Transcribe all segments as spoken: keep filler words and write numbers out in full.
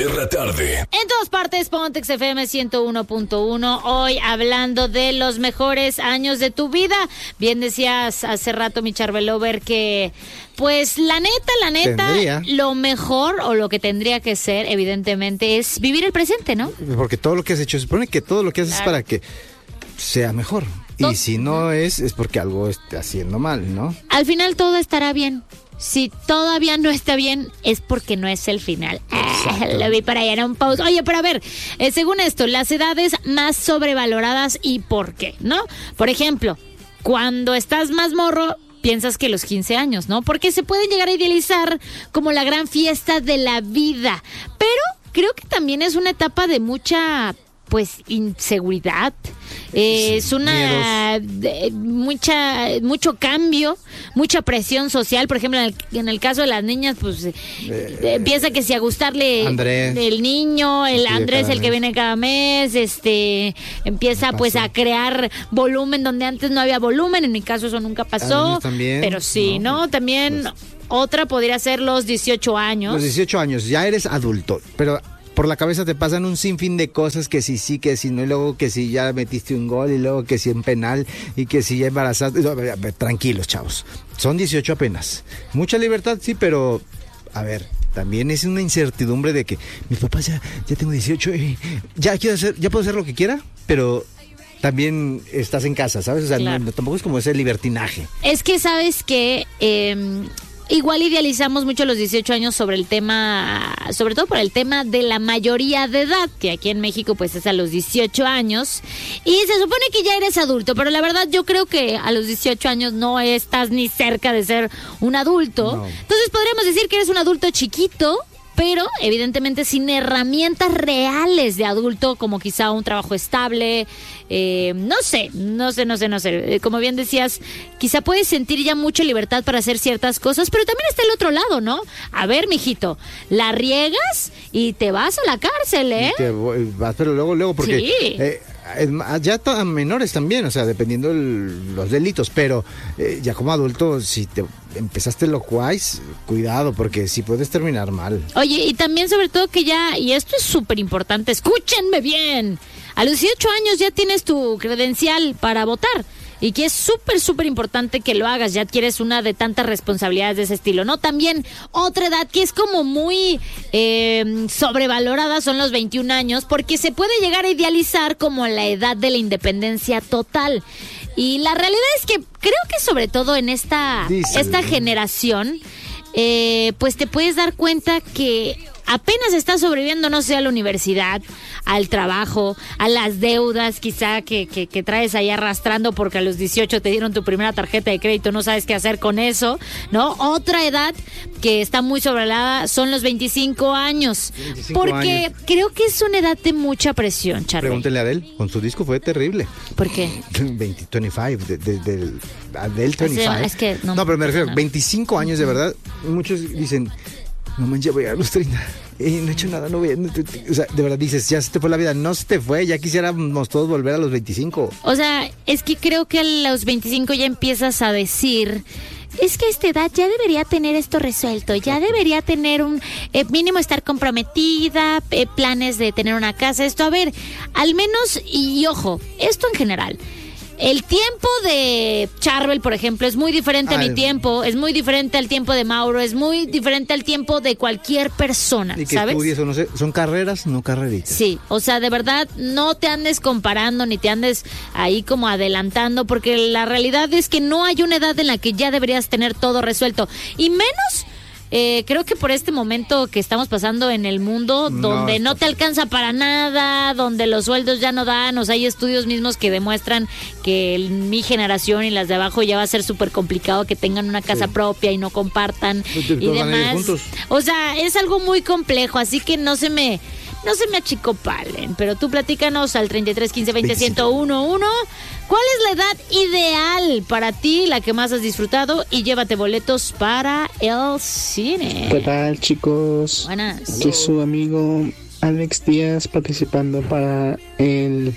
Perra Tarde. En todas partes, Pontex F M ciento uno punto uno. Hoy hablando de los mejores años de tu vida. Bien decías hace rato, mi Charvelover, que pues la neta, la neta, tendría. Lo mejor o lo que tendría que ser, evidentemente, es vivir el presente, ¿no? Porque todo lo que has hecho, se supone que todo lo que haces claro. Es para que sea mejor. Y si no es, es porque algo está haciendo mal, ¿no? Al final todo estará bien. Si todavía no está bien, es porque no es el final. Ah, lo vi para allá en un post. Oye, pero a ver, eh, según esto, las edades más sobrevaloradas y por qué, ¿no? Por ejemplo, cuando estás más morro, piensas que los quince años, ¿no? Porque se pueden llegar a idealizar como la gran fiesta de la vida. Pero creo que también es una etapa de mucha, pues, inseguridad. Eh, es una de, mucha mucho cambio, mucha presión social. Por ejemplo, en el, en el caso de las niñas, pues eh, eh, empieza que si a gustarle Andrés, el niño, el Andrés, el que viene cada mes, este empieza pues a crear volumen donde antes no había volumen. En mi caso eso nunca pasó, también, pero sí, ¿no? ¿no? También pues, otra podría ser los dieciocho años. Los dieciocho años, ya eres adulto, pero por la cabeza te pasan un sinfín de cosas, que si sí, que si no, y luego que si ya metiste un gol, y luego que si en penal, y que si ya embarazaste. Tranquilos, chavos, son dieciocho apenas. Mucha libertad, sí, pero a ver, también es una incertidumbre de que mis papás ya, ya tengo dieciocho y ya quiero hacer, ya puedo hacer lo que quiera, pero también estás en casa, ¿sabes? O sea, claro. no, tampoco es como ese libertinaje. Es que, ¿sabes qué? Eh... Igual idealizamos mucho los dieciocho años sobre el tema, sobre todo por el tema de la mayoría de edad, que aquí en México pues es a los dieciocho años, y se supone que ya eres adulto, pero la verdad yo creo que a los dieciocho años no estás ni cerca de ser un adulto, no. Entonces podríamos decir que eres un adulto chiquito, pero evidentemente sin herramientas reales de adulto, como quizá un trabajo estable, eh, no sé, no sé, no sé, no sé. Eh, como bien decías, quizá puedes sentir ya mucha libertad para hacer ciertas cosas, pero también está el otro lado, ¿no? A ver, mijito, la riegas y te vas a la cárcel, ¿eh? Y te vas, pero luego, luego, porque sí. eh, ya a menores también, o sea, dependiendo el, los delitos, pero eh, ya como adulto, si te empezaste locuaz, cuidado, porque si puedes terminar mal. Oye, y también sobre todo que ya, y esto es súper importante, escúchenme bien, a los dieciocho años ya tienes tu credencial para votar. Y que es súper, súper importante que lo hagas, ya adquieres una de tantas responsabilidades de ese estilo, ¿no? También otra edad que es como muy eh, sobrevalorada son los veintiún años, porque se puede llegar a idealizar como la edad de la independencia total. Y la realidad es que creo que sobre todo en esta, esta generación, eh, pues te puedes dar cuenta que apenas estás sobreviviendo, no sé, a la universidad, al trabajo, a las deudas quizá que, que, que traes ahí arrastrando porque a los dieciocho te dieron tu primera tarjeta de crédito, no sabes qué hacer con eso, ¿no? Otra edad que está muy sobrevalorada son los veinticinco años, veinticinco porque años. Creo que es una edad de mucha presión, Charly. Pregúntenle a Adele, con su disco fue terrible. ¿Por qué? veinte, veinticinco, de, de, de, de Adele veinticinco. O sea, es que no, no, pero me refiero, no. veinticinco años de verdad, muchos dicen, no manches, voy a los treinta. Y no he hecho nada, no voy a... No, o sea, de verdad dices, ya se te fue la vida. No se te fue, ya quisiéramos todos volver a los veinticinco. O sea, es que creo que a los veinticinco ya empiezas a decir... Es que a esta edad ya debería tener esto resuelto, ya debería tener un eh, mínimo estar comprometida, eh, planes de tener una casa, esto, a ver, al menos, y, y ojo, esto en general... El tiempo de Charbel, por ejemplo, es muy diferente a mi tiempo, es muy diferente al tiempo de Mauro, es muy diferente al tiempo de cualquier persona, y que ¿sabes? Tú y eso, no sé, son carreras, no carreritas. Sí, o sea, de verdad, no te andes comparando ni te andes ahí como adelantando, porque la realidad es que no hay una edad en la que ya deberías tener todo resuelto, y menos... Eh, creo que por este momento que estamos pasando en el mundo, donde no, no te alcanza para nada, donde los sueldos ya no dan, o sea, hay estudios mismos que demuestran que el, mi generación y las de abajo ya va a ser súper complicado que tengan una casa sí. propia y no compartan y demás. O sea, es algo muy complejo, así que no se me... No se me achicopalen, pero tú platícanos al treinta y tres quince veinte ciento uno uno. ¿Cuál es la edad ideal para ti, la que más has disfrutado? Y llévate boletos para el cine. ¿Qué tal, chicos? Buenas. Aquí es su amigo Alex Díaz participando para el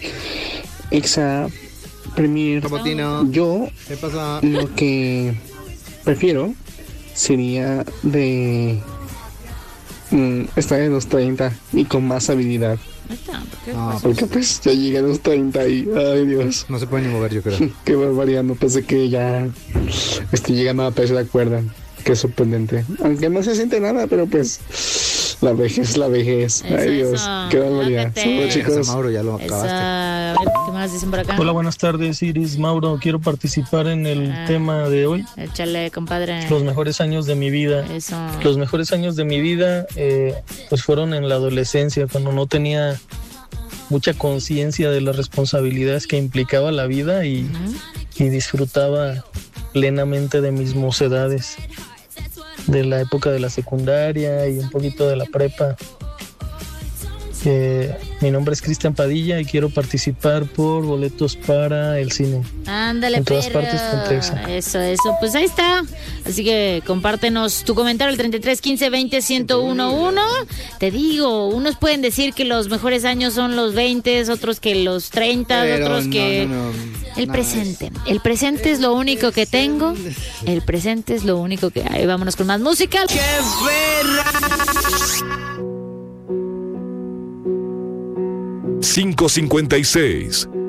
Exa Premier. Yo ¿Qué pasa? Lo que prefiero sería de mm, estar en los treinta y con más habilidad. No, porque pues ya llegué a los treinta y, ay Dios. No se puede ni mover, yo creo. Qué barbaridad, no pensé que ya estoy llegando a la tercera cuerda. Qué sorprendente. Aunque no se siente nada, pero pues la vejez, la vejez. Es ay Dios, eso. qué barbaridad. Saludos, chicos. Mauro, ya lo acabaste. Esa... A ver, ¿qué más dicen por acá? Hola, buenas tardes, Iris, Mauro. Quiero participar en el Ah, tema de hoy. Échale, compadre. Los mejores años de mi vida. Eso. Los mejores años de mi vida eh, pues fueron en la adolescencia, cuando no tenía mucha conciencia de las responsabilidades que implicaba la vida y, uh-huh. y disfrutaba plenamente de mis mocedades, de la época de la secundaria y un poquito de la prepa. Eh, mi nombre es Cristian Padilla y quiero participar por boletos para el cine. Ándale, en todas perro. partes con Texa. Eso, eso, pues ahí está. Así que compártenos tu comentario al treinta y tres quince veinte ciento uno uno. Te digo, unos pueden decir que los mejores años son los veinte, otros que los treinta, Pero otros no, que... no, no, el no, presente. El presente es lo único que tengo. El presente es lo único que hay. Vámonos con más música. ¡Qué cinco cincuenta y seis